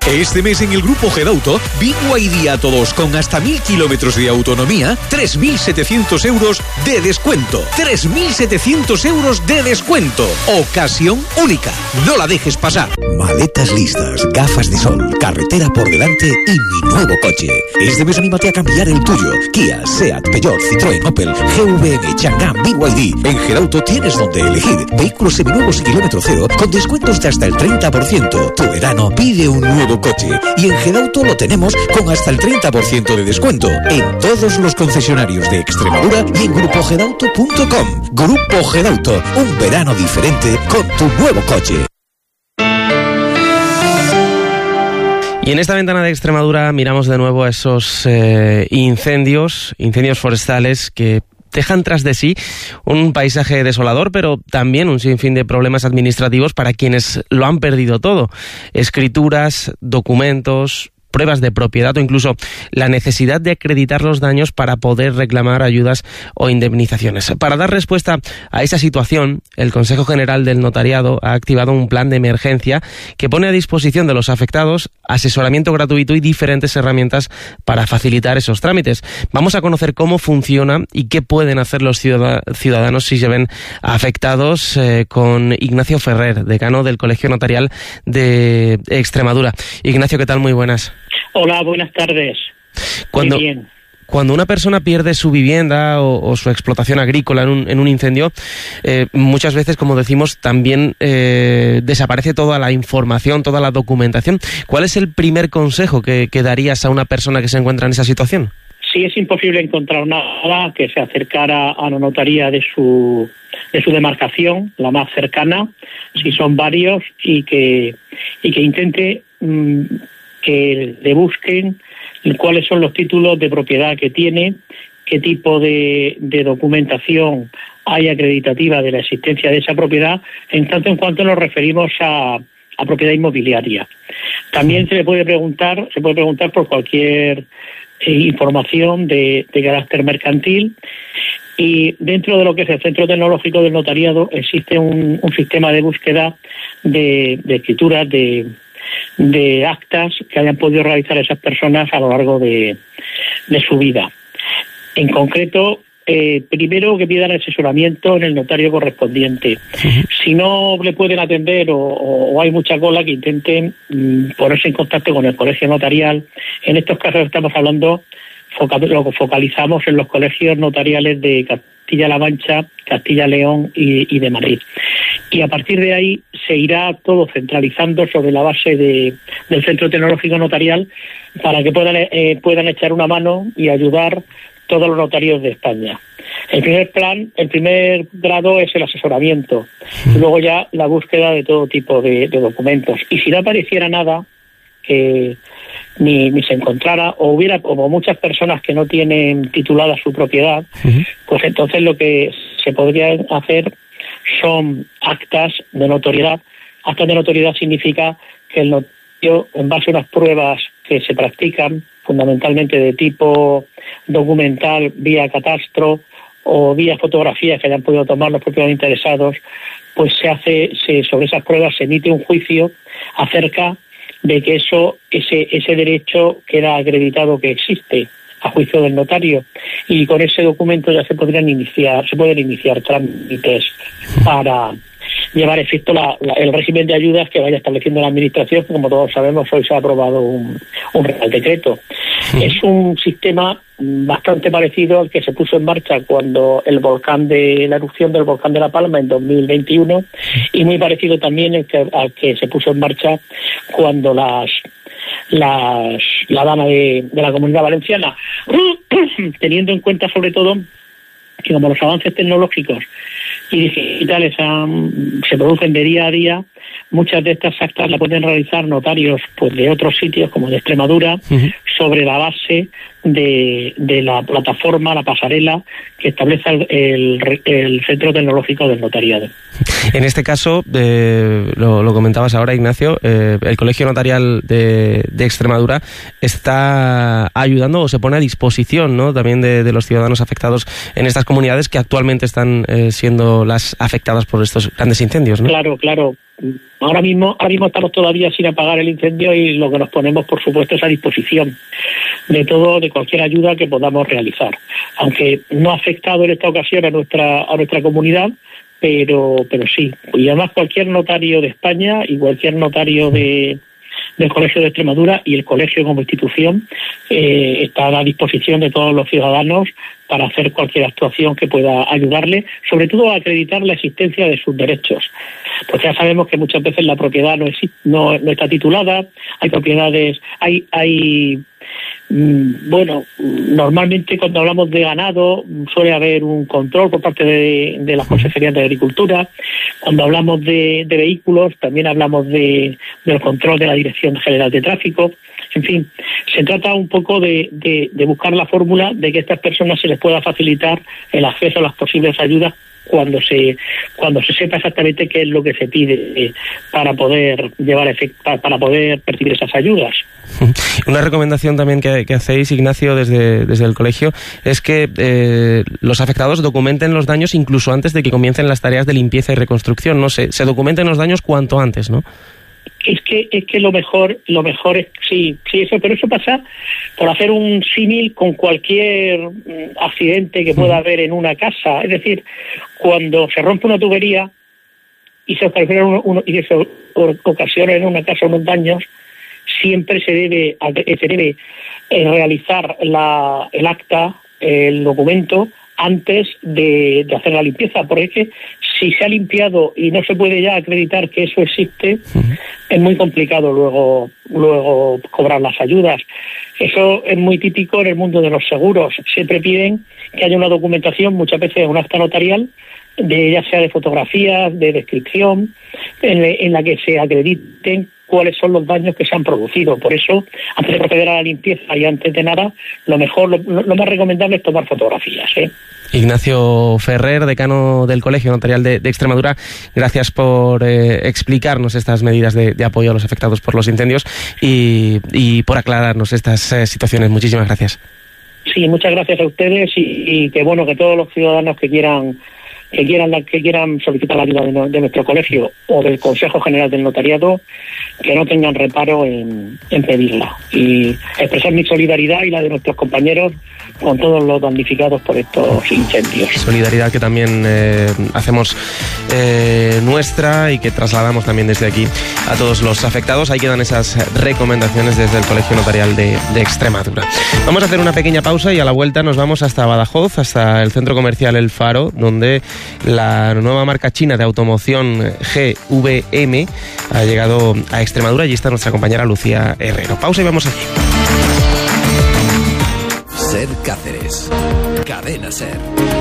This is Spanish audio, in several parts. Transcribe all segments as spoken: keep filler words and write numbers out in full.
Este mes en el Grupo Gedauto, B Y D a todos con hasta mil kilómetros de autonomía, tres mil setecientos euros de descuento. tres mil setecientos euros de descuento. Ocasión única. No la dejes pasar. Maletas listas, gafas de sol, carretera por delante y mi nuevo coche. Este mes anímate a cambiar el tuyo. Kia, Seat, Peugeot, Citroën, Opel, G V M, Changan, B Y D. En Gedauto tienes donde elegir. Vehículos seminuevos y kilómetro cero con descuentos de hasta el treinta por ciento. Tu verano pide un nuevo coche y en Gedauto lo tenemos con hasta el treinta por ciento de descuento en todos los concesionarios de Extremadura y en grupo gedauto punto com. Grupo Gedauto, un verano diferente con tu nuevo coche. Y en esta ventana de Extremadura miramos de nuevo a esos eh, incendios, incendios forestales que dejan tras de sí un paisaje desolador, pero también un sinfín de problemas administrativos para quienes lo han perdido todo. Escrituras, documentos, pruebas de propiedad o incluso la necesidad de acreditar los daños para poder reclamar ayudas o indemnizaciones. Para dar respuesta a esa situación, el Consejo General del Notariado ha activado un plan de emergencia que pone a disposición de los afectados asesoramiento gratuito y diferentes herramientas para facilitar esos trámites. Vamos a conocer cómo funciona y qué pueden hacer los ciudadanos si se ven afectados eh, con Ignacio Ferrer, decano del Colegio Notarial de Extremadura. Ignacio, ¿qué tal? Muy buenas. Hola, buenas tardes. Cuando, Muy bien. Cuando una persona pierde su vivienda o, o su explotación agrícola en un, en un incendio, eh, muchas veces, como decimos, también eh, desaparece toda la información, toda la documentación. ¿Cuál es el primer consejo que, que darías a una persona que se encuentra en esa situación? Si es imposible encontrar nada, que se acercara a la notaría de su de su demarcación, la más cercana, si son varios, y que y que intente mmm, que le busquen cuáles son los títulos de propiedad que tiene, qué tipo de, de documentación hay acreditativa de la existencia de esa propiedad, en tanto en cuanto nos referimos a, a propiedad inmobiliaria. También se le puede preguntar, se puede preguntar por cualquier eh, información de, de carácter mercantil. Y dentro de lo que es el Centro Tecnológico del Notariado existe un, un sistema de búsqueda de, de escrituras, de de actas que hayan podido realizar esas personas a lo largo de, de su vida. En concreto, eh, primero que pidan asesoramiento en el notario correspondiente. Uh-huh. Si no le pueden atender o, o hay mucha cola, que intenten mm, ponerse en contacto con el colegio notarial. En estos casos estamos hablando, foca, lo focalizamos en los colegios notariales de Castilla-La Mancha, Castilla-León y, y de Madrid. Y a partir de ahí se irá todo centralizando sobre la base de, del Centro Tecnológico Notarial para que puedan, eh, puedan echar una mano y ayudar todos los notarios de España. El primer plan, el primer grado es el asesoramiento, y luego ya la búsqueda de todo tipo de, de documentos. Y si no apareciera nada, que ni, ni se encontrara, o hubiera como muchas personas que no tienen titulada su propiedad, uh-huh. pues entonces lo que se podría hacer son actas de notoriedad. Actas de notoriedad significa que el notario, en base a unas pruebas que se practican, fundamentalmente de tipo documental, vía catastro o vía fotografías que hayan podido tomar los propios interesados, pues se hace, se, sobre esas pruebas se emite un juicio acerca de que eso, ese, ese derecho queda acreditado que existe a juicio del notario, y con ese documento ya se podrían iniciar, se pueden iniciar trámites para llevar a efecto la, la, el régimen de ayudas que vaya estableciendo la administración, que como todos sabemos hoy se ha aprobado un, un real decreto. Sí. Es un sistema bastante parecido al que se puso en marcha cuando el volcán de la erupción del volcán de La Palma en dos mil veintiuno, y muy parecido también al que, al que se puso en marcha cuando las Las, la dama de, de la Comunidad Valenciana, teniendo en cuenta sobre todo que como los avances tecnológicos y digitales han, se producen de día a día, muchas de estas actas las pueden realizar notarios pues de otros sitios como de Extremadura, uh-huh. sobre la base de, de la plataforma, la pasarela que establece el, el, el Centro Tecnológico del Notariado. En este caso, eh, lo, lo comentabas ahora, Ignacio, eh, el Colegio Notarial de, de Extremadura está ayudando o se pone a disposición, ¿no?, también de, de los ciudadanos afectados en estas comunidades que actualmente están eh, siendo las afectadas por estos grandes incendios, ¿no? Claro, claro. ahora mismo, ahora mismo estamos todavía sin apagar el incendio y lo que nos ponemos, por supuesto, es a disposición de todo, de cualquier ayuda que podamos realizar. Aunque no ha afectado en esta ocasión a nuestra a nuestra comunidad, pero pero sí. Y además cualquier notario de España y cualquier notario de del Colegio de Extremadura y el colegio como institución eh, está a la disposición de todos los ciudadanos para hacer cualquier actuación que pueda ayudarle, sobre todo a acreditar la existencia de sus derechos. Pues ya sabemos que muchas veces la propiedad no, existe, no, no está titulada, hay propiedades, hay, hay bueno, normalmente cuando hablamos de ganado suele haber un control por parte de, de las consejerías de Agricultura. Cuando hablamos de, de vehículos también hablamos de, del control de la Dirección General de Tráfico. En fin, se trata un poco de, de, de buscar la fórmula de que a estas personas se les pueda facilitar el acceso a las posibles ayudas cuando se cuando se sepa exactamente qué es lo que se pide eh, para poder llevar efecto, para poder percibir esas ayudas. Una recomendación también que, que hacéis, Ignacio, desde, desde el colegio, es que eh, los afectados documenten los daños incluso antes de que comiencen las tareas de limpieza y reconstrucción. No sé, se documenten los daños cuanto antes, ¿no? Es que es que lo mejor lo mejor es sí sí eso pero eso pasa por hacer un símil con cualquier accidente que pueda haber en una casa. Es decir, cuando se rompe una tubería y se ocasiona uno, uno, y se ocasiona en una casa unos daños, siempre se debe se debe eh, realizar la el acta, el documento antes de, de hacer la limpieza, porque es que si se ha limpiado y no se puede ya acreditar que eso existe, uh-huh. es muy complicado luego luego cobrar las ayudas. Eso es muy típico en el mundo de los seguros. Siempre piden que haya una documentación, muchas veces un acta notarial, de ya sea de fotografías, de descripción, en, en la que se acrediten cuáles son los daños que se han producido. Por eso, antes de proceder a la limpieza y antes de nada, lo mejor, lo, lo más recomendable es tomar fotografías, ¿eh? Ignacio Ferrer, decano del Colegio Notarial de, de Extremadura, gracias por eh, explicarnos estas medidas de, de apoyo a los afectados por los incendios y, y por aclararnos estas eh, situaciones. Muchísimas gracias. Sí, muchas gracias a ustedes y, y que bueno, que todos los ciudadanos que quieran que quieran que quieran solicitar la ayuda de, no, de nuestro colegio o del Consejo General del Notariado, que no tengan reparo en, en pedirla, y expresar mi solidaridad y la de nuestros compañeros con todos los damnificados por estos incendios. Solidaridad que también eh, hacemos eh, nuestra y que trasladamos también desde aquí a todos los afectados. Ahí quedan esas recomendaciones desde el Colegio Notarial de, de Extremadura. Vamos a hacer una pequeña pausa y a la vuelta nos vamos hasta Badajoz, hasta el centro comercial El Faro, donde la nueva marca china de automoción G V M ha llegado a Extremadura. Allí está nuestra compañera Lucía Herrero. Pausa y vamos allí. Ser Cáceres. Cadena Ser.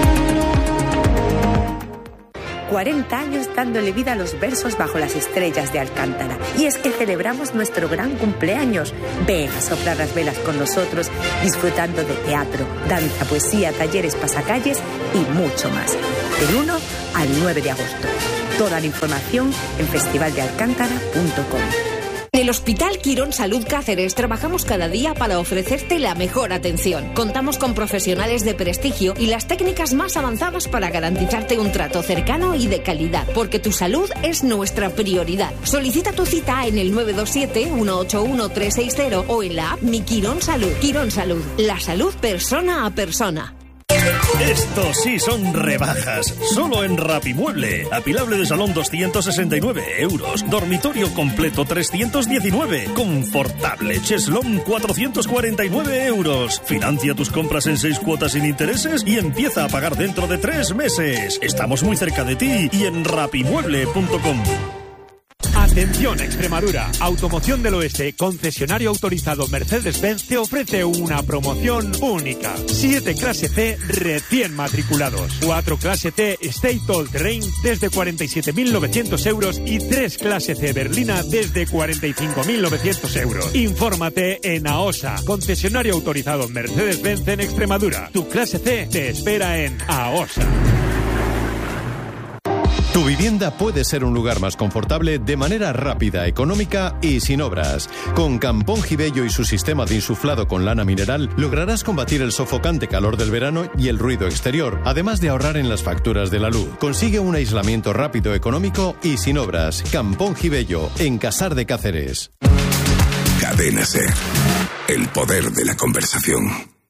cuarenta años dándole vida a los versos bajo las estrellas de Alcántara. Y es que celebramos nuestro gran cumpleaños. Ven a soplar las velas con nosotros, disfrutando de teatro, danza, poesía, talleres, pasacalles y mucho más. Del uno al nueve de agosto. Toda la información en festival de alcántara punto com. En el Hospital Quirón Salud Cáceres trabajamos cada día para ofrecerte la mejor atención. Contamos con profesionales de prestigio y las técnicas más avanzadas para garantizarte un trato cercano y de calidad, porque tu salud es nuestra prioridad. Solicita tu cita en el nueve dos siete, uno ocho uno, tres seis cero o en la app Mi Quirón Salud. Quirón Salud, la salud persona a persona. Estos sí son rebajas. Solo en Rapimueble. Apilable de salón doscientos sesenta y nueve euros. Dormitorio completo trescientos diecinueve. Confortable cheslón cuatrocientos cuarenta y nueve euros. Financia tus compras en seis cuotas sin intereses y empieza a pagar dentro de tres meses. Estamos muy cerca de ti y en rapimueble punto com. Atención Extremadura, Automoción del Oeste, concesionario autorizado Mercedes-Benz, te ofrece una promoción única. siete clase C recién matriculados, cuatro clase C State All Terrain desde cuarenta y siete mil novecientos euros y tres clase C Berlina desde cuarenta y cinco mil novecientos euros. Infórmate en AOSA, concesionario autorizado Mercedes-Benz en Extremadura. Tu clase C te espera en AOSA. Tu vivienda puede ser un lugar más confortable de manera rápida, económica y sin obras. Con Campón Gibello y su sistema de insuflado con lana mineral, lograrás combatir el sofocante calor del verano y el ruido exterior, además de ahorrar en las facturas de la luz. Consigue un aislamiento rápido, económico y sin obras. Campón Gibello, en Casar de Cáceres. Cadena SER. El poder de la conversación.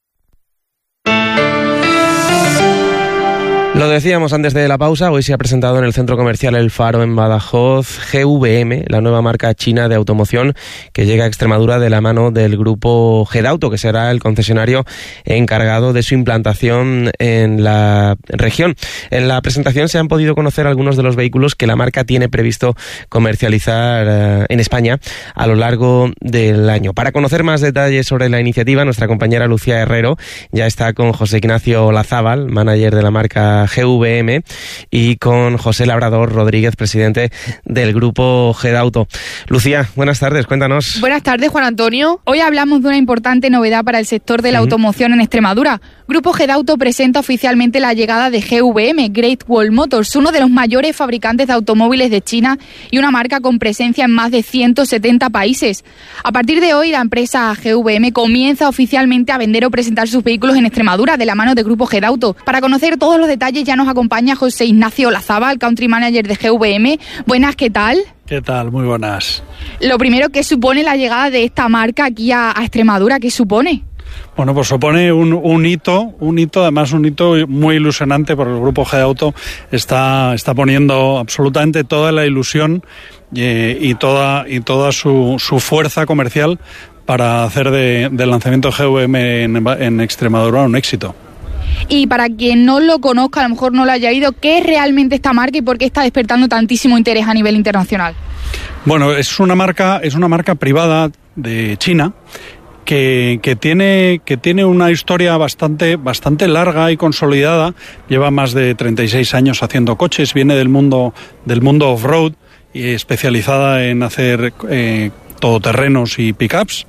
Lo decíamos antes de la pausa, hoy se ha presentado en el Centro Comercial El Faro en Badajoz G V M, la nueva marca china de automoción que llega a Extremadura de la mano del grupo Gedauto, que será el concesionario encargado de su implantación en la región. En la presentación se han podido conocer algunos de los vehículos que la marca tiene previsto comercializar eh, en España a lo largo del año. Para conocer más detalles sobre la iniciativa, nuestra compañera Lucía Herrero ya está con José Ignacio Olazábal, manager de la marca G V M, y con José Labrador Rodríguez, presidente del grupo Gedauto. Lucía, buenas tardes, cuéntanos. Buenas tardes, Juan Antonio. Hoy hablamos de una importante novedad para el sector de la uh-huh. automoción en Extremadura. Grupo Gedauto presenta oficialmente la llegada de G V M, Great Wall Motors, uno de los mayores fabricantes de automóviles de China y una marca con presencia en más de ciento setenta países. A partir de hoy, la empresa G V M comienza oficialmente a vender o presentar sus vehículos en Extremadura de la mano del grupo Gedauto. Para conocer todos los detalles ya nos acompaña José Ignacio Olazábal, Country Manager de G V M. Buenas, ¿qué tal? ¿Qué tal? Muy buenas. Lo primero, ¿qué supone la llegada de esta marca aquí a, a Extremadura? ¿Qué supone? Bueno, pues supone un, un hito, un hito, además un hito muy ilusionante, porque el grupo Gedauto está, está poniendo absolutamente toda la ilusión eh, y toda, y toda su, su fuerza comercial para hacer de, del lanzamiento de G V M en, en Extremadura un éxito. Y para quien no lo conozca, a lo mejor no lo haya oído, ¿qué es realmente esta marca y por qué está despertando tantísimo interés a nivel internacional? Bueno, es una marca, es una marca privada de China que, que tiene, que tiene una historia bastante, bastante larga y consolidada. Lleva más de treinta y seis años haciendo coches, viene del mundo, del mundo off-road y especializada en hacer eh, todoterrenos y pickups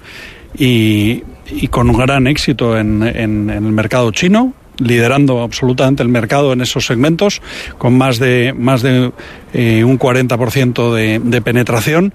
y, y con un gran éxito en, en, en el mercado chino, liderando absolutamente el mercado en esos segmentos, con más de más de eh, un cuarenta por ciento de, de penetración.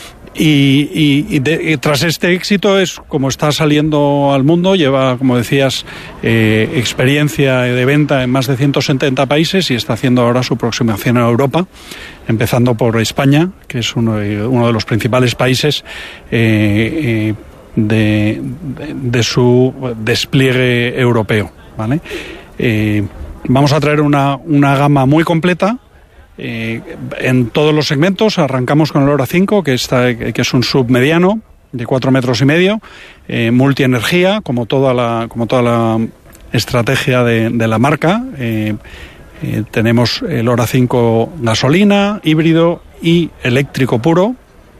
Y, y, y, de, y tras este éxito es como está saliendo al mundo. Lleva, como decías, eh, experiencia de venta en más de ciento setenta países y está haciendo ahora su aproximación a Europa, empezando por España, que es uno de, uno de los principales países eh, eh, de, de, de su despliegue europeo. ¿Vale? Eh, vamos a traer una, una gama muy completa eh, en todos los segmentos. Arrancamos con el Ora cinco, que, está, que es un sub mediano de cuatro metros y medio, eh, multienergía, como toda la, como toda la estrategia de, de la marca. Eh, eh, tenemos el Ora cinco gasolina, híbrido y eléctrico puro,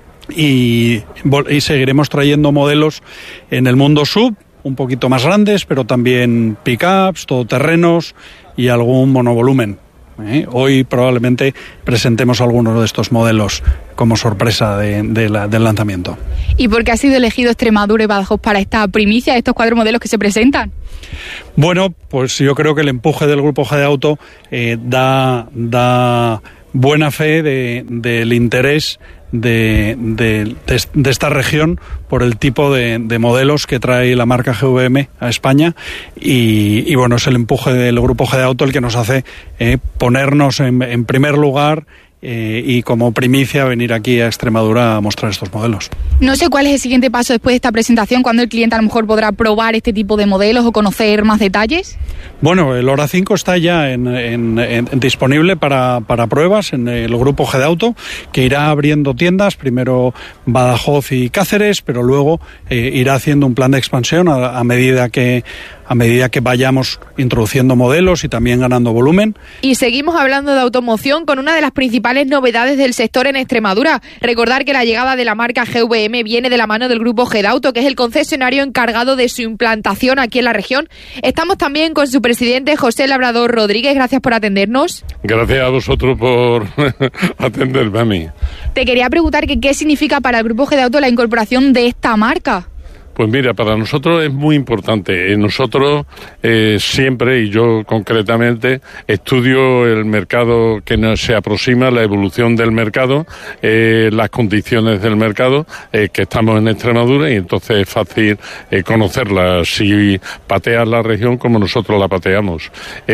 y, y seguiremos trayendo modelos en el mundo sub, un poquito más grandes, pero también pickups, todoterrenos y algún monovolumen. ¿eh? Hoy probablemente presentemos algunos de estos modelos como sorpresa de, de la, del lanzamiento. ¿Y por qué ha sido elegido Extremadura y Badajoz para esta primicia, estos cuatro modelos que se presentan? Bueno, pues yo creo que el empuje del grupo Gedauto eh, da, da buena fe de, del interés De, de, de, de esta región por el tipo de, de modelos que trae la marca G V M a España y, y bueno, es el empuje del grupo Gedauto el que nos hace eh, ponernos en, en primer lugar eh, y como primicia venir aquí a Extremadura a mostrar estos modelos. No sé cuál es el siguiente paso después de esta presentación, cuando el cliente a lo mejor podrá probar este tipo de modelos o conocer más detalles. Bueno, el Ora cinco está ya en, en, en, disponible para, para pruebas en el grupo Gedauto, que irá abriendo tiendas, primero Badajoz y Cáceres, pero luego eh, irá haciendo un plan de expansión a, a medida que a medida que vayamos introduciendo modelos y también ganando volumen. Y seguimos hablando de automoción con una de las principales novedades del sector en Extremadura. Recordar que la llegada de la marca G V M viene de la mano del grupo Gedauto, que es el concesionario encargado de su implantación aquí en la región. Estamos también con su presidente, José Labrador Rodríguez. Gracias por atendernos. Gracias a vosotros por atenderme a mí. Te quería preguntar que qué significa para el grupo Gedauto la incorporación de esta marca. Pues mira, para nosotros es muy importante. Nosotros eh, siempre, y yo concretamente, estudio el mercado que nos se aproxima, la evolución del mercado, eh, las condiciones del mercado, eh, que estamos en Extremadura, y entonces es fácil eh, conocerla si pateas la región como nosotros la pateamos.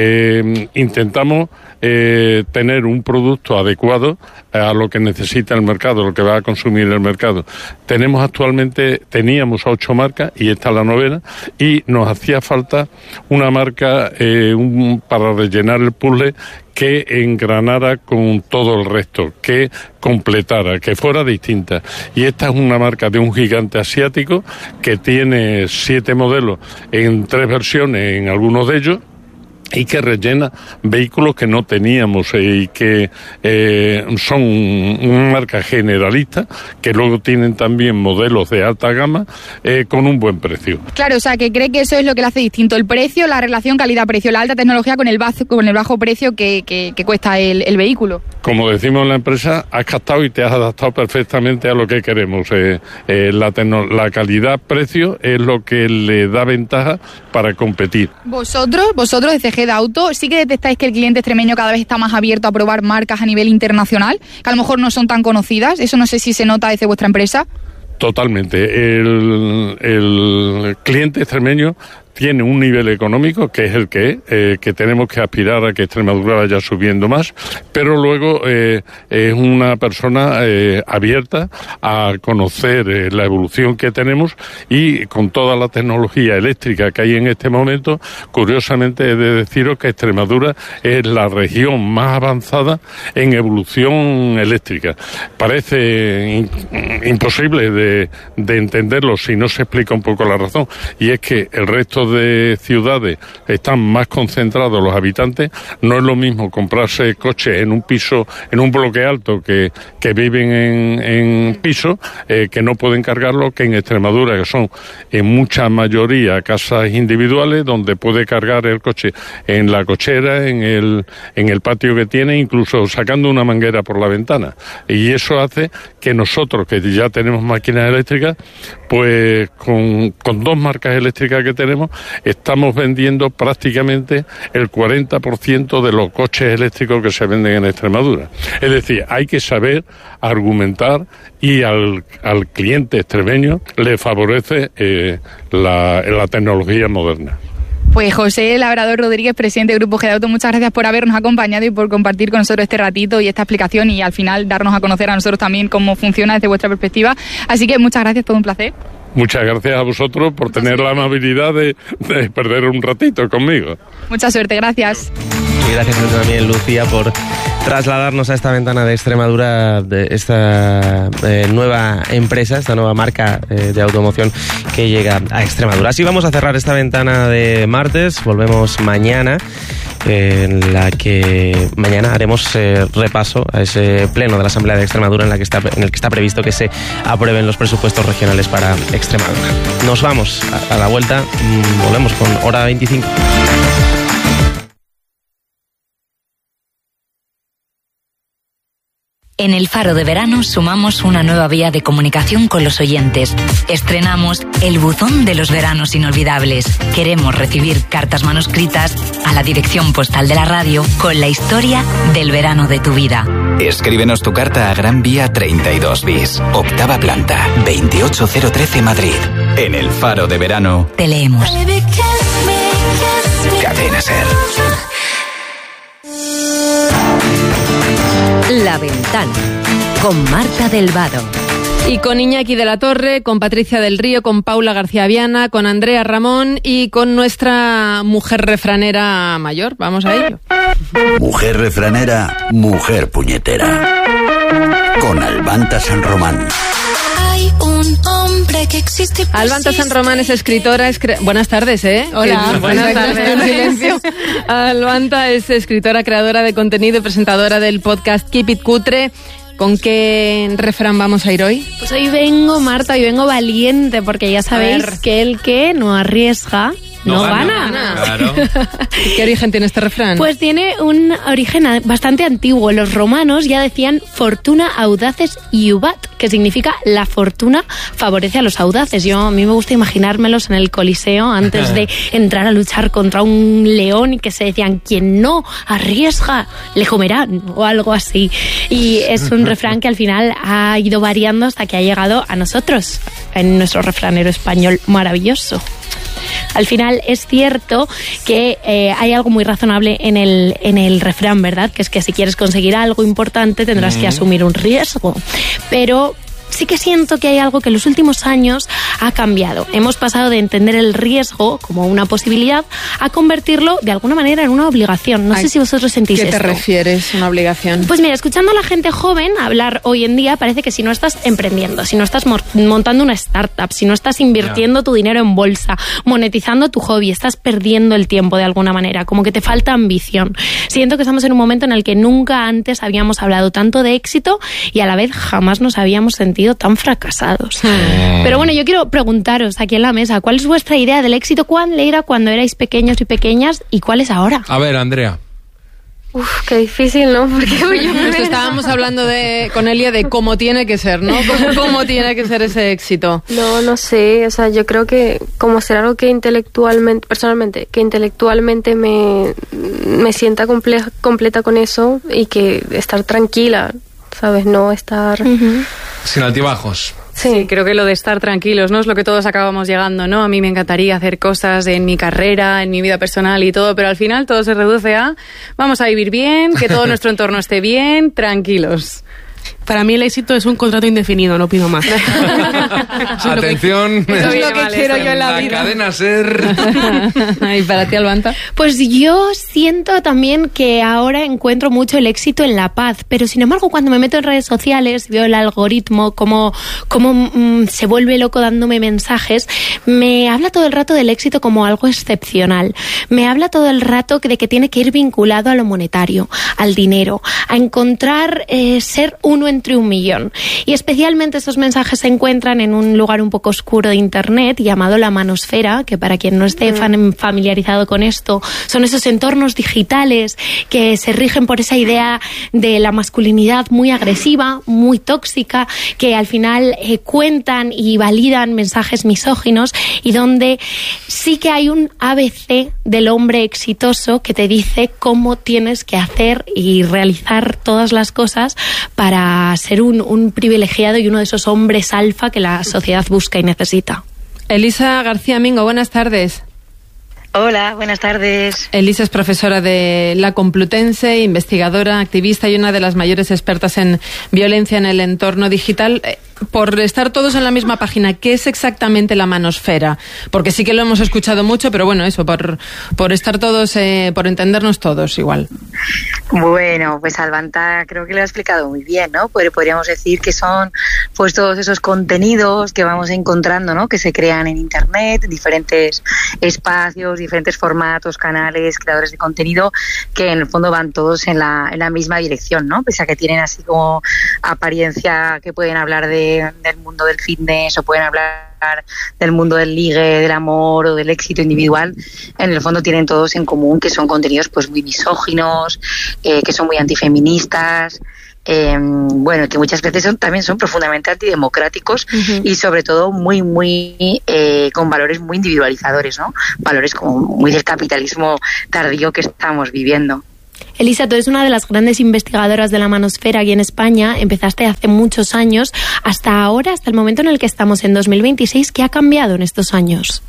Eh, intentamos eh, tener un producto adecuado a lo que necesita el mercado, lo que va a consumir el mercado. Tenemos actualmente, teníamos ocho marcas y esta es la novena, y nos hacía falta una marca eh, un, para rellenar el puzzle que engranara con todo el resto, que completara, que fuera distinta. Y esta es una marca de un gigante asiático que tiene siete modelos en tres versiones en algunos de ellos, y que rellena vehículos que no teníamos eh, y que eh, son una marca generalista, que luego tienen también modelos de alta gama eh, con un buen precio. Claro, o sea, que cree que eso es lo que le hace distinto, el precio, la relación calidad-precio, la alta tecnología con el bajo, con el bajo precio que, que, que cuesta el, el vehículo. Como decimos en la empresa, has captado y te has adaptado perfectamente a lo que queremos. Eh, eh, la, tecno- la calidad-precio es lo que le da ventaja para competir. Vosotros, vosotros de C G de Auto, sí que detectáis que el cliente extremeño cada vez está más abierto a probar marcas a nivel internacional, que a lo mejor no son tan conocidas. Eso no sé si se nota desde vuestra empresa. Totalmente. El, el cliente extremeño tiene un nivel económico que es el que es, eh, que tenemos que aspirar a que Extremadura vaya subiendo más, pero luego eh, es una persona eh, abierta a conocer eh, la evolución que tenemos, y con toda la tecnología eléctrica que hay en este momento, curiosamente he de deciros que Extremadura es la región más avanzada en evolución eléctrica. Parece in, imposible de, de entenderlo si no se explica un poco la razón, y es que el resto de ciudades están más concentrados los habitantes. No es lo mismo comprarse coches en un piso, en un bloque alto, que, que viven en, en piso, eh, que no pueden cargarlo, que en Extremadura, que son en mucha mayoría casas individuales, donde puede cargar el coche en la cochera, en el, en el patio que tiene, incluso sacando una manguera por la ventana. Y eso hace que nosotros, que ya tenemos máquinas eléctricas, pues con, con dos marcas eléctricas que tenemos, estamos vendiendo prácticamente el cuarenta por ciento de los coches eléctricos que se venden en Extremadura. Es decir, hay que saber argumentar, y al, al cliente extremeño le favorece eh, la, la tecnología moderna. Pues José Labrador Rodríguez, presidente del Grupo G de Auto, muchas gracias por habernos acompañado y por compartir con nosotros este ratito y esta explicación, y al final darnos a conocer a nosotros también cómo funciona desde vuestra perspectiva. Así que muchas gracias, todo un placer. Muchas gracias a vosotros por tener la amabilidad de, de perder un ratito conmigo. Mucha suerte, gracias. Y gracias también, Lucía, por trasladarnos a esta ventana de Extremadura, de esta eh, nueva empresa, esta nueva marca eh, de automoción que llega a Extremadura. Así vamos a cerrar esta ventana de martes. Volvemos mañana, eh, en la que mañana haremos eh, repaso a ese pleno de la Asamblea de Extremadura en, la que está, en el que está previsto que se aprueben los presupuestos regionales para Extremadura. Nos vamos a, a la vuelta, mmm, volvemos con Hora veinticinco. En el Faro de Verano sumamos una nueva vía de comunicación con los oyentes. Estrenamos el buzón de los veranos inolvidables. Queremos recibir cartas manuscritas a la dirección postal de la radio con la historia del verano de tu vida. Escríbenos tu carta a Gran Vía treinta y dos bis, octava planta, veintiocho mil trece Madrid. En el Faro de Verano te leemos. Cadena Ser. La Ventana, con Marta del Vado. Y con Iñaki de la Torre, con Patricia del Río, con Paula García Viana, con Andrea Ramón y con nuestra mujer refranera mayor. Vamos a ello. Mujer refranera, mujer puñetera. Con Albanta San Román. Hay un hombre que existe. Albanta San Román es escritora. Es cre... Buenas tardes, ¿eh? Hola, buenas tardes. Silencio. Albanta es escritora, creadora de contenido y presentadora del podcast Keep It Cutre. ¿Con qué refrán vamos a ir hoy? Pues hoy vengo, Marta, hoy vengo valiente, porque ya sabéis que el que no arriesga no, no gana. gana. Claro. ¿Qué origen tiene este refrán? Pues tiene un origen bastante antiguo. Los romanos ya decían fortuna audaces iubat, que significa la fortuna favorece a los audaces. Yo a mí me gusta imaginármelos en el Coliseo antes de entrar a luchar contra un león y que se decían quien no arriesga le comerán o algo así. Y es un refrán que al final ha ido variando hasta que ha llegado a nosotros en nuestro refranero español maravilloso. Al final es cierto que eh, hay algo muy razonable en el, en el refrán, ¿verdad? Que es que si quieres conseguir algo importante tendrás mm. que asumir un riesgo. Pero sí que siento que hay algo que en los últimos años ha cambiado. Hemos pasado de entender el riesgo como una posibilidad a convertirlo de alguna manera en una obligación. No Ay, sé si vosotros sentís esto. ¿Qué te refieres, una obligación? Pues mira, escuchando a la gente joven hablar hoy en día, parece que si no estás emprendiendo, si no estás montando una startup, si no estás invirtiendo yeah. tu dinero en bolsa, monetizando tu hobby, estás perdiendo el tiempo de alguna manera, como que te falta ambición. Siento que estamos en un momento en el que nunca antes habíamos hablado tanto de éxito y a la vez jamás nos habíamos sentido tan fracasados. Mm. Pero bueno, yo quiero preguntaros aquí en la mesa, ¿cuál es vuestra idea del éxito? ¿Cuál era cuando erais pequeños y pequeñas y cuál es ahora? A ver, Andrea. Uf, qué difícil, ¿no? Porque yo Pues estábamos hablando de, con Elia de cómo tiene que ser, ¿no? ¿Cómo, cómo tiene que ser ese éxito? No, no sé, o sea, yo creo que como hacer algo que intelectualmente, personalmente, que intelectualmente me, me sienta comple- completa con eso y que estar tranquila, ¿sabes? No estar... Uh-huh. Sin altibajos. Sí. sí, creo que lo de estar tranquilos, ¿no? Es lo que todos acabamos llegando, ¿no? A mí me encantaría hacer cosas en mi carrera, en mi vida personal y todo, pero al final todo se reduce a vamos a vivir bien, que todo nuestro entorno esté bien, tranquilos. Para mí el éxito es un contrato indefinido, no pido más. Atención, eso es lo que vale, quiero yo en la, la vida. Cadena SER. ¿Y para ti, Albanta? Pues yo siento también que ahora encuentro mucho el éxito en la paz, pero sin embargo cuando me meto en redes sociales, veo el algoritmo, cómo, cómo mmm, se vuelve loco dándome mensajes, me habla todo el rato del éxito como algo excepcional. Me habla todo el rato de que tiene que ir vinculado a lo monetario, al dinero, a encontrar eh, ser uno entre un millón. Y especialmente estos mensajes se encuentran en un lugar un poco oscuro de internet llamado la manosfera, que para quien no esté fan- familiarizado con esto, son esos entornos digitales que se rigen por esa idea de la masculinidad muy agresiva, muy tóxica, que al final eh, cuentan y validan mensajes misóginos y donde sí que hay un A B C del hombre exitoso que te dice cómo tienes que hacer y realizar todas las cosas para ser un, un privilegiado y uno de esos hombres alfa que la sociedad busca y necesita. Elisa García Mingo, buenas tardes. Hola, buenas tardes. Elisa es profesora de la Complutense, investigadora, activista y una de las mayores expertas en violencia en el entorno digital. Por estar todos en la misma página, ¿qué es exactamente la manosfera? Porque sí que lo hemos escuchado mucho, pero bueno, eso, por, por estar todos, eh, por entendernos todos igual. Bueno, pues Albanta creo que lo ha explicado muy bien, ¿no? Podríamos decir que son pues todos esos contenidos que vamos encontrando, ¿no? Que se crean en Internet, en diferentes espacios, diferentes formatos, canales, creadores de contenido, que en el fondo van todos en la, en la misma dirección, ¿no? Pese a que tienen así como apariencia que pueden hablar de del mundo del fitness o pueden hablar del mundo del ligue, del amor o del éxito individual, en el fondo tienen todos en común que son contenidos pues muy misóginos, eh, que son muy antifeministas, eh, bueno, que muchas veces son, también son profundamente antidemocráticos uh-huh. y sobre todo muy, muy eh, con valores muy individualizadores, ¿no? Valores como muy del capitalismo tardío que estamos viviendo. Elisa, tú eres una de las grandes investigadoras de la manosfera aquí en España. Empezaste hace muchos años. Hasta ahora, hasta el momento en el que estamos en dos mil veintiséis, ¿qué ha cambiado en estos años?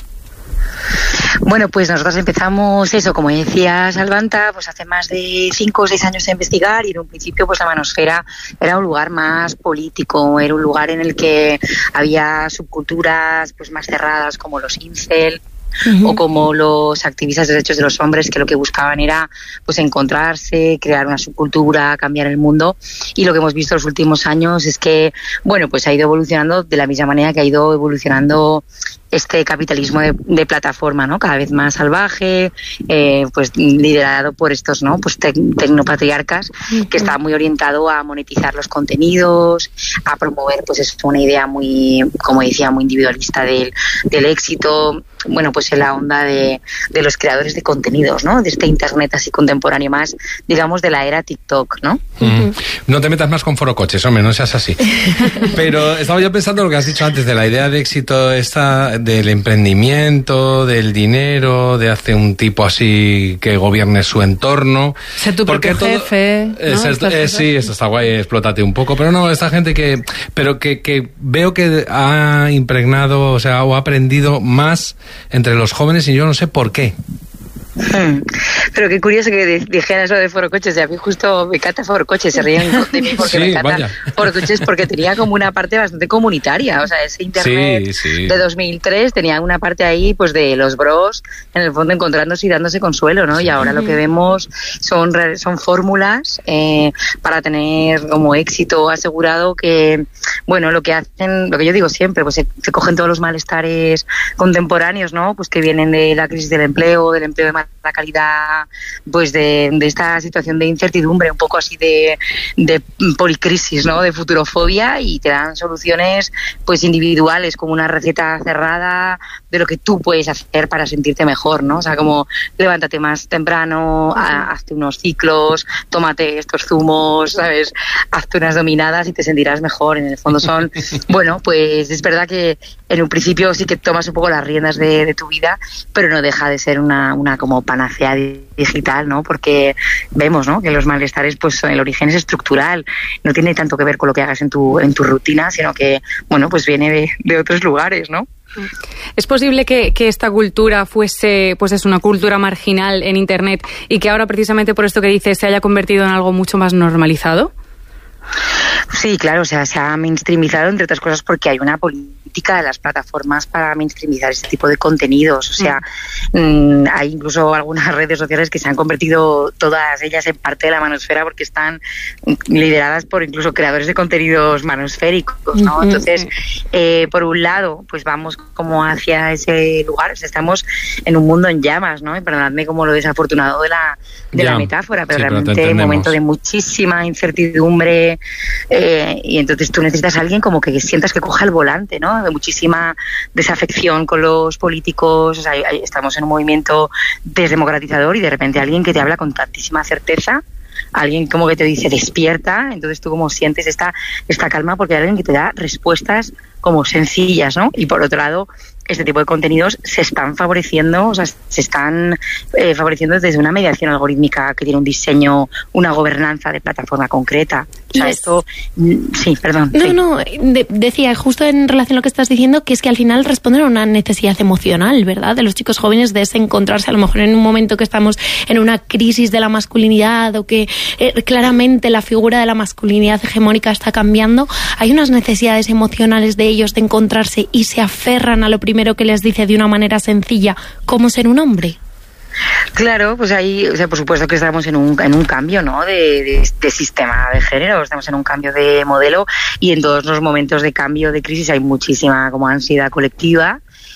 Bueno, pues nosotros empezamos eso, como decías, Albanta, pues hace más de cinco o seis años a investigar, y en un principio pues la manosfera era un lugar más político, era un lugar en el que había subculturas pues más cerradas como los incel, Uh-huh. o como los activistas de derechos de los hombres, que lo que buscaban era pues encontrarse, crear una subcultura, cambiar el mundo. Y lo que hemos visto en los últimos años es que, bueno, pues ha ido evolucionando de la misma manera que ha ido evolucionando este capitalismo de, de plataforma, ¿no? Cada vez más salvaje, eh, pues liderado por estos, ¿no? Pues tec, tecnopatriarcas, uh-huh. que está muy orientado a monetizar los contenidos, a promover, pues es una idea muy, como decía, muy individualista del, del éxito. Bueno, pues en la onda de, de los creadores de contenidos, ¿no? De este internet así contemporáneo más, digamos, de la era TikTok, ¿no? Mm. No te metas más con forocoches, hombre, no seas así. Pero estaba yo pensando lo que has dicho antes de la idea de éxito esta del emprendimiento, del dinero, de hacer un tipo así que gobierne su entorno. Sé tu propio jefe, ¿no? Es, es, es, sí, esto está guay, explótate un poco. Pero no, esta gente que... Pero que, que veo que ha impregnado, o sea, o ha aprendido más entre los jóvenes y yo no sé por qué. Hmm. Pero qué curioso que dijeras eso de forocoches. A mí justo me encanta forocoches, se ríen de mí porque sí, me encanta forocoches porque tenía como una parte bastante comunitaria. O sea, ese internet sí, sí. de dos mil tres tenía una parte ahí pues de los bros en el fondo encontrándose y dándose consuelo, ¿no? Sí. Y ahora lo que vemos son, son fórmulas eh, para tener como éxito asegurado que, bueno, lo que hacen, lo que yo digo siempre, pues se, se cogen todos los malestares contemporáneos, ¿no? Pues que vienen de la crisis del empleo, del empleo de la calidad, pues de, de esta situación de incertidumbre, un poco así de, de policrisis, ¿no? De futurofobia, y te dan soluciones pues individuales, como una receta cerrada de lo que tú puedes hacer para sentirte mejor, ¿no? O sea, como levántate más temprano, a, hazte unos ciclos, tómate estos zumos, ¿sabes? Hazte unas dominadas y te sentirás mejor. En el fondo son, bueno, pues es verdad que en un principio sí que tomas un poco las riendas de, de tu vida, pero no deja de ser una, una como panacea digital, ¿no? Porque vemos, ¿no? Que los malestares, pues el origen es estructural, no tiene tanto que ver con lo que hagas en tu en tu rutina, sino que, bueno, pues viene de, de otros lugares, ¿no? ¿Es posible que, que esta cultura fuese, pues es una cultura marginal en Internet y que ahora precisamente por esto que dices se haya convertido en algo mucho más normalizado? Sí, claro, o sea, se ha mainstreamizado, entre otras cosas, porque hay una política de las plataformas para mainstreamizar este tipo de contenidos. O sea, mm. mmm, hay incluso algunas redes sociales que se han convertido todas ellas en parte de la manosfera porque están lideradas por incluso creadores de contenidos manosféricos, ¿no? Mm-hmm. Entonces, eh, por un lado, pues vamos como hacia ese lugar, o sea, estamos en un mundo en llamas, ¿no? Y perdonadme como lo desafortunado de la, de la metáfora, pero sí, realmente un momento de muchísima incertidumbre. Eh, y entonces tú necesitas a alguien como que sientas que coja el volante, ¿no? De muchísima desafección con los políticos. O sea, estamos en un movimiento desdemocratizador y de repente alguien que te habla con tantísima certeza, alguien como que te dice despierta, entonces tú como sientes esta, esta calma porque hay alguien que te da respuestas como sencillas, ¿no? Y por otro lado, este tipo de contenidos se están favoreciendo, o sea, se están eh, favoreciendo desde una mediación algorítmica que tiene un diseño, una gobernanza de plataforma concreta. O sea, esto... Sí, perdón. No, sí. no, de, decía justo en relación a lo que estás diciendo, que es que al final responden a una necesidad emocional, ¿verdad? De los chicos jóvenes de ese encontrarse a lo mejor en un momento que estamos en una crisis de la masculinidad o que eh, claramente la figura de la masculinidad hegemónica está cambiando. Hay unas necesidades emocionales de ellos de encontrarse y se aferran a lo primero que les dice de una manera sencilla, cómo ser un hombre. Claro, pues ahí, o sea, por supuesto que estamos en un, en un cambio, ¿no? De, de, de sistema de género, estamos en un cambio de modelo y en todos los momentos de cambio, de crisis, hay muchísima como ansiedad colectiva.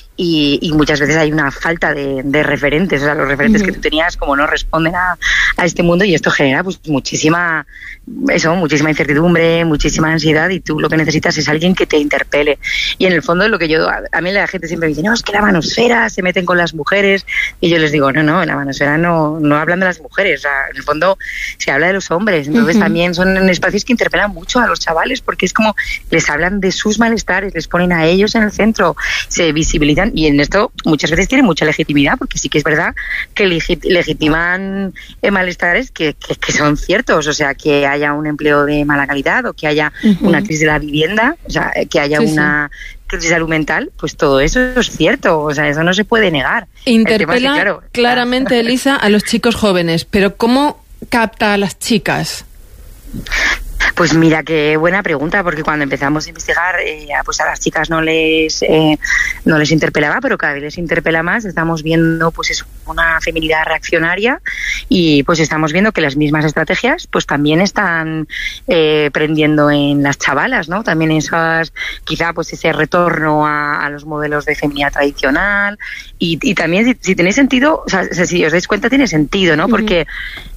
Y, y muchas veces hay una falta de, de referentes, o sea, los referentes uh-huh. que tú tenías como no responden a, a este mundo y esto genera pues muchísima, eso, muchísima incertidumbre, muchísima ansiedad y tú lo que necesitas es alguien que te interpele. Y en el fondo lo que yo, a, a mí la gente siempre me dice, no, es que la manosfera se meten con las mujeres y yo les digo, no, no, en la manosfera no, no hablan de las mujeres, o sea, en el fondo se habla de los hombres, entonces uh-huh. también son espacios que interpelan mucho a los chavales porque es como les hablan de sus malestares, les ponen a ellos en el centro, se visibilizan. Y en esto muchas veces tienen mucha legitimidad, porque sí que es verdad que legit- legitiman eh, malestares que, que, que son ciertos, o sea, que haya un empleo de mala calidad o que haya uh-huh. una crisis de la vivienda, o sea, que haya sí, una sí. crisis de salud mental, pues todo eso es cierto, o sea, eso no se puede negar. Interpela es que, claro, claramente, Elisa, a los chicos jóvenes, pero ¿cómo capta a las chicas? Pues mira, qué buena pregunta, porque cuando empezamos a investigar, eh, pues a las chicas no les eh, no les interpelaba, pero cada vez les interpela más. Estamos viendo pues es una feminidad reaccionaria y pues estamos viendo que las mismas estrategias pues también están eh, prendiendo en las chavalas, ¿no? También esas, quizá pues ese retorno a, a los modelos de feminidad tradicional y, y también si, si tenéis sentido, o sea, si os dais cuenta tiene sentido, ¿no? Porque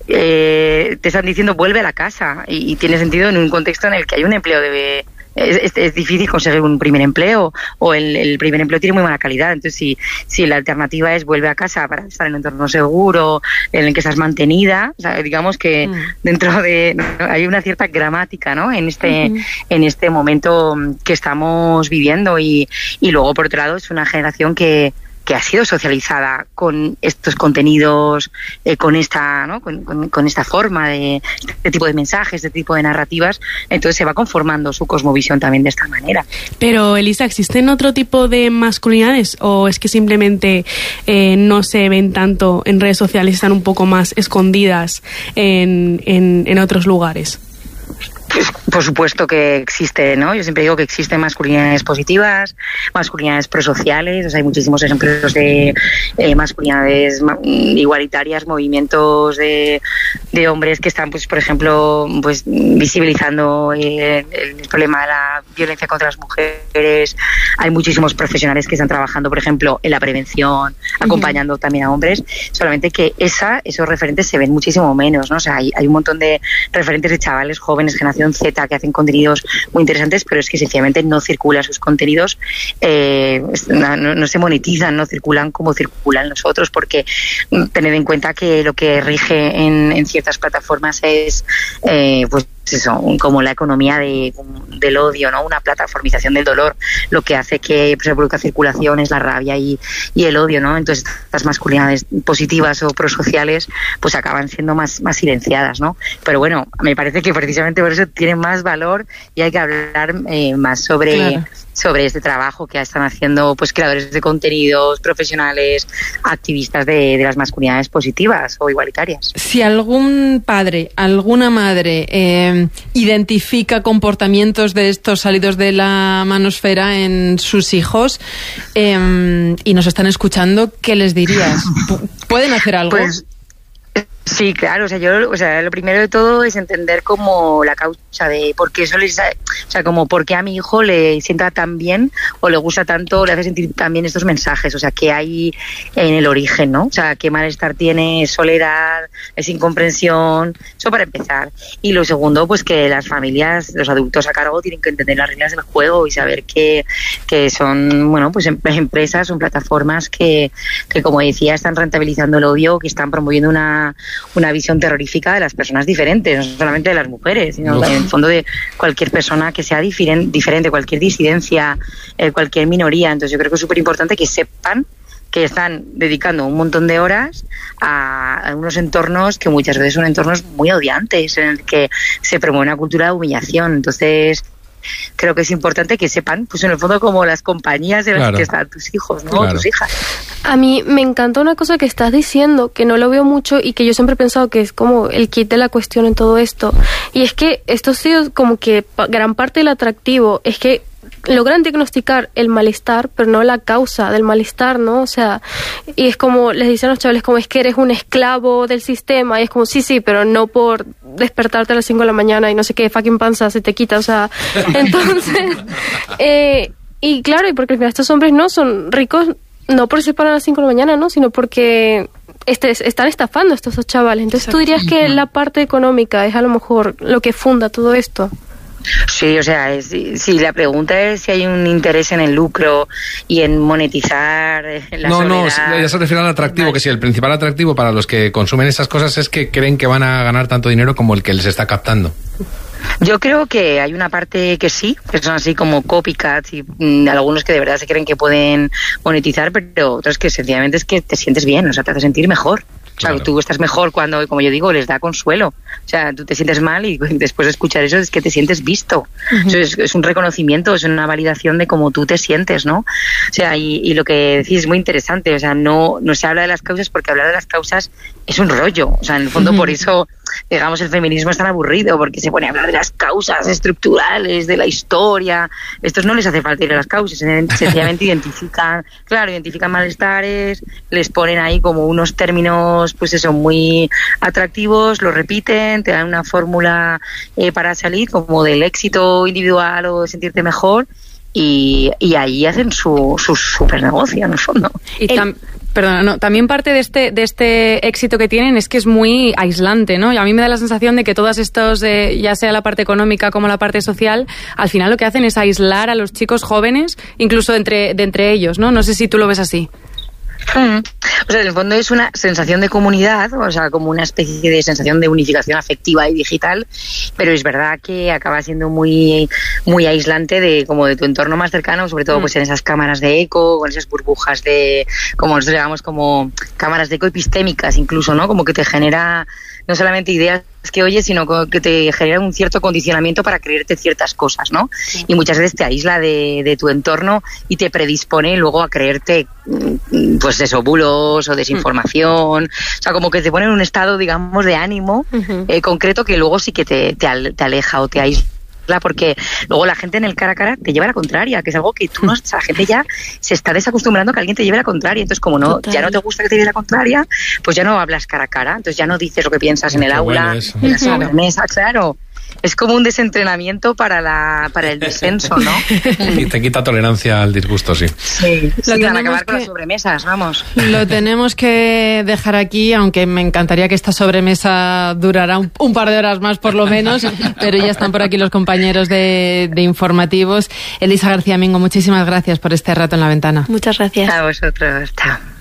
eh, te están diciendo vuelve a la casa y, y tiene sentido en un contexto en el que hay un empleo de... Es, es, es difícil conseguir un primer empleo o el, el primer empleo tiene muy mala calidad. Entonces, si, si la alternativa es vuelve a casa para estar en un entorno seguro, en el que estás mantenida, o sea, digamos que mm. dentro de... ¿no? Hay una cierta gramática, ¿no? En este, uh-huh. en este momento que estamos viviendo y, y luego, por otro lado, es una generación que que ha sido socializada con estos contenidos, eh, con esta, ¿no? con, con, con esta forma de este tipo de mensajes, de este tipo de narrativas, entonces se va conformando su cosmovisión también de esta manera. Pero, Elisa, ¿existen otro tipo de masculinidades o es que simplemente eh, no se ven tanto en redes sociales, están un poco más escondidas en, en, en otros lugares? Pues, por supuesto que existe, ¿no? Yo siempre digo que existen masculinidades positivas, masculinidades prosociales, o sea, hay muchísimos ejemplos de eh, masculinidades igualitarias, movimientos de, de hombres que están, pues, por ejemplo, pues visibilizando eh, el problema de la violencia contra las mujeres. Hay muchísimos profesionales que están trabajando, por ejemplo, en la prevención, acompañando uh-huh. también a hombres, solamente que esa, esos referentes se ven muchísimo menos, ¿no? O sea, hay, hay un montón de referentes de chavales jóvenes, generación Z, que hacen contenidos muy interesantes, pero es que sencillamente no circulan sus contenidos, eh, no, no se monetizan, no circulan como circulan los otros, porque tened en cuenta que lo que rige en, en ciertas plataformas es eh, pues eso, como la economía de, del odio, ¿no? Una plataformización del dolor, lo que hace que se produzca circulación es la rabia y, y el odio, ¿no? Entonces estas masculinidades positivas o prosociales pues acaban siendo más, más silenciadas, ¿no? Pero bueno, me parece que precisamente por eso tiene más valor y hay que hablar eh, más sobre, claro. sobre este trabajo que están haciendo pues creadores de contenidos, profesionales, activistas de, de las masculinidades positivas o igualitarias. Si algún padre, alguna madre eh, identifica comportamientos de estos salidos de la manosfera en sus hijos eh, y nos están escuchando, ¿qué les dirías? ¿Pueden hacer algo? Pues sí, claro, o sea, yo, o sea, lo primero de todo es entender como la causa de por qué eso les, o sea, como por qué a mi hijo le sienta tan bien o le gusta tanto, le hace sentir tan bien estos mensajes, o sea, qué hay en el origen, ¿no? O sea, qué malestar tiene, es soledad, es incomprensión, eso para empezar. Y lo segundo, pues que las familias, los adultos a cargo tienen que entender las reglas del juego y saber que, que son, bueno, pues empresas, son plataformas que, que, como decía, están rentabilizando el odio, que están promoviendo una una visión terrorífica de las personas diferentes, no solamente de las mujeres, sino no. en el fondo de cualquier persona que sea diferente, diferente cualquier disidencia, eh, cualquier minoría. Entonces yo creo que es súper importante que sepan que están dedicando un montón de horas a, a unos entornos que muchas veces son entornos muy odiantes, en el que se promueve una cultura de humillación. Entonces creo que es importante que sepan, pues en el fondo, como las compañías en las claro. que están tus hijos, ¿no? Claro. Tus hijas. A mí me encanta una cosa que estás diciendo, que no lo veo mucho y que yo siempre he pensado que es como el kit de la cuestión en todo esto. Y es que esto ha sido como que gran parte del atractivo, es que logran diagnosticar el malestar, pero no la causa del malestar, ¿no? O sea, y es como, les dicen a los chavales, como es que eres un esclavo del sistema, y es como, sí, sí, pero no por despertarte a las cinco de la mañana y no sé qué, fucking panza, se te quita, o sea, entonces, eh, y claro, y porque al final estos hombres no son ricos, no por se paran a las cinco de la mañana, ¿no? Sino porque este, están estafando a estos dos chavales. Entonces, ¿tú dirías que la parte económica es a lo mejor lo que funda todo esto? Sí, o sea, es, si la pregunta es si hay un interés en el lucro y en monetizar la no, soledad... No, ya se refiere al atractivo, vale. Que si el principal atractivo para los que consumen esas cosas es que creen que van a ganar tanto dinero como el que les está captando. Yo creo que hay una parte que sí, que son así como copycats y mm, algunos que de verdad se creen que pueden monetizar, pero otros que sencillamente es que te sientes bien, o sea, te hace sentir mejor. Claro. O sea, tú estás mejor cuando, como yo digo, les da consuelo. O sea, tú te sientes mal y después de escuchar eso es que te sientes visto. Uh-huh. Eso es, es un reconocimiento, es una validación de cómo tú te sientes, ¿no? O sea, y, y lo que decís es muy interesante. O sea, no, no se habla de las causas porque hablar de las causas es un rollo. O sea, en el fondo uh-huh. por eso, digamos, el feminismo es tan aburrido, porque se pone a hablar de las causas estructurales, de la historia. Estos no les hace falta ir a las causas, sencillamente identifican, claro, identifican malestares, les ponen ahí como unos términos, pues eso, muy atractivos, lo repiten, te dan una fórmula eh, para salir, como del éxito individual o de sentirte mejor, y, y ahí hacen su, su super negocio, en el fondo. Y tam- Perdona, no, también parte de este de este éxito que tienen es que es muy aislante, ¿no? Y a mí me da la sensación de que todas estos, eh, ya sea la parte económica como la parte social, al final lo que hacen es aislar a los chicos jóvenes, incluso de entre, de entre ellos, ¿no? No sé si tú lo ves así. Mm. O sea, en el fondo es una sensación de comunidad, o sea, como una especie de sensación de unificación afectiva y digital, pero es verdad que acaba siendo muy muy aislante de como de tu entorno más cercano, sobre todo mm. pues en esas cámaras de eco, con esas burbujas de, como nosotros llamamos, como cámaras de eco epistémicas incluso, ¿no? Como que te genera no solamente ideas que oyes, sino que te genera un cierto condicionamiento para creerte ciertas cosas, ¿no? Sí. Y muchas veces te aísla de, de tu entorno y te predispone luego a creerte, pues eso, bulos o desinformación. Mm. O sea, como que te pone en un estado, digamos, de ánimo uh-huh. eh, concreto que luego sí que te, te, te aleja o te aísla, porque luego la gente en el cara a cara te lleva a la contraria, que es algo que tú no, o sea, la gente ya se está desacostumbrando a que alguien te lleve a la contraria, entonces como no, Total. ya no te gusta que te lleve a la contraria, pues ya no hablas cara a cara, entonces ya no dices lo que piensas en el Qué aula, bueno en la sobremesa, claro. Es como un desentrenamiento para la para el disenso, ¿no? Y te quita tolerancia al disgusto, sí. Sí, sí, van a acabar que, con las sobremesas, vamos. Lo tenemos que dejar aquí, aunque me encantaría que esta sobremesa durara un, un par de horas más por lo menos, pero ya están por aquí los compañeros de, de informativos. Elisa García Mingo, muchísimas gracias por este rato en La Ventana. Muchas gracias. A vosotros, chao.